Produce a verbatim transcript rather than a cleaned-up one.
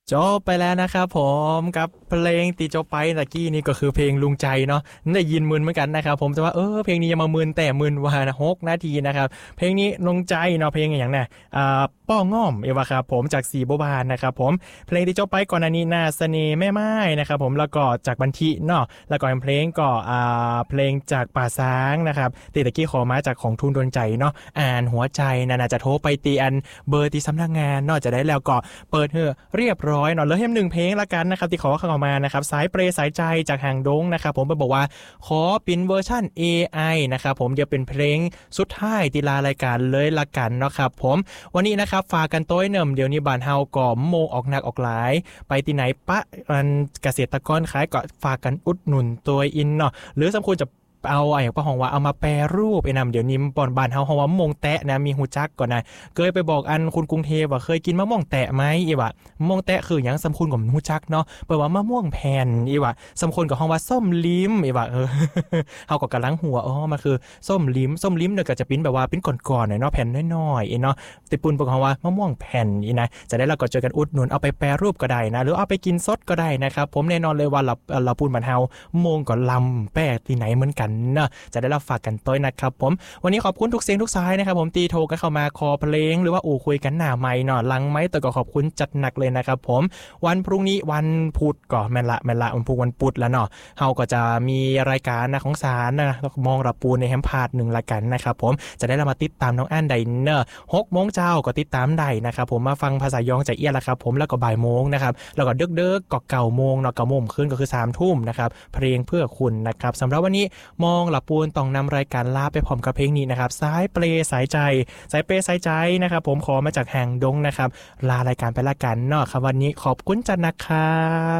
จบไปแล้วนะครับผมกับเพลงตีจบไปตะกี้นี่ก็คือเพลงลุงใจเนาะได้ยินมึนเหมือนกันนะครับผมแต่ว่าเออเพลงนี้ยังมามึนแต่มึนว่าหกนาทีนะครับเพลงนี้ลุงใจเนาะเพลงอย่างน่ะอ่าป้อง่อมเอวะครับผมจากสีบัวบานนะครับผมเพลงที่จบไปก่อนอันนี้นาเสน่ห์แม่ไม้นะครับผมแล้วก็จากบันทิเนาะแล้วก็เพลงก็อ่าเพลงจากป่าช้างนะครับตีตะกี้ขอมาจากของทุ่งดวงใจเนาะอ่านหัวใจน่าจะโทรไปตีอันเบอร์ที่สำนักงานเนาะจะได้แล้วก็เปิดเถอะเรียบร้อยเนาะเหลือให้หนึ่งเพลงละกันนะครับที่ขอเข้ามานะครับสายเปรย์สายใจจากห่างดงนะครับผมไปบอกว่าขอเป็นเวอร์ชั่น เอ ไอ นะครับผมเดี๋ยวเป็นเพลงสุดท้ายที่ลารายการเลยละกันเนาะครับผมวันนี้นะครับฝากกันต้อยเนิ่มเดี๋ยวนี้บ้านเฮาก็โมออกหนักออกหลายไปที่ไหนปะมันเกษตรกรขายก็ฝากกันอุดหนุนตัวอินเนาะหรือสมควรจะเอาไอ้ป้าหองว่าเอามาแปรรูปไอ้นำเดี๋ยวนี้บอนบานเฮาเฮาว่ามะม่วงแตะนะมีหูจักก่อนนะเคยไปบอกอันคุณกรุงเทพว่าเคยกินมะม่วงแตะไหมอีวะมะม่วงแตะคืออย่างสำคุณกับหูจักเนาะแปลว่ามะม่วงแผ่นอีวะสำคนกับห้องว่าส้มลิ้มอีวะเออ เฮาก็กำลังหัวอ๋อมันคือส้มลิ้มส้มลิ้มเนี่ยก็จะเป็นแบบว่าเป็นก่อนๆหน่อยเนาะแผ่นน้อยๆเนาะติปุ่นบอกเขาว่ามะม่วงแผ่นอีนะจะได้เราก็เจอกันอุดหนุนเอาไปแปรรูปก็ได้นะหรือเอาไปกินสดก็ได้นะครับผมแน่นอนเลยว่าเราเราปูนบ้านเฮาโมงก็ลำแป้ที่ไหนเหมือนกันเนาะจะได้เราฝากกันต้อยนะครับผมวันนี้ขอบคุณทุกเสียงทุกสายนะครับผมตีโทรกันเข้ามาคอเพลงหรือว่าอู่คุยกันหน้าไมค์เนาะหลังไมค์แต่ก็ขอบคุณจัดหนักเลยนะครับผมวันพรุ่งนี้วันพุธก็แม่นละแม่นละวันพุธวันพุธแล้วเนาะเฮาก็จะมีรายการนะของสารนะมองระปูในแฮมพาร์ทหนึ่งละกันนะครับผมจะได้เรามาติดตามน้องอันไดเนอร์หกโมงเจ้าก็ติดตามได้นะครับผมมาฟังภาษายองจากเอียละครับผมแล้วก็บ่ายโมงนะครับแล้วก็เด็กเด็กก็เก่าโมงเนาะเก่าโมงขึ้นก็คือสามทุ่มนะครับเพลงเพื่อคุณนะครับสำหรับวันนี้มองระปูนต้องนำรายการลาไปพร้อมกับเพลงนี้นะครับสายเปรสายใจสายเปรสายใจนะครับผมขอมาจากแห่งดงนะครับลารายการไปละกันเนาะครับวันนี้ขอบคุณจัดนะครับ